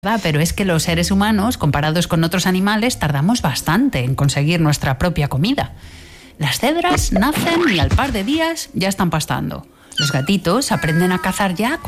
Pero es que los seres humanos, comparados con otros animales, tardamos bastante en conseguir nuestra propia comida. Las cebras nacen y al par de días ya están pastando. Los gatitos aprenden a cazar ya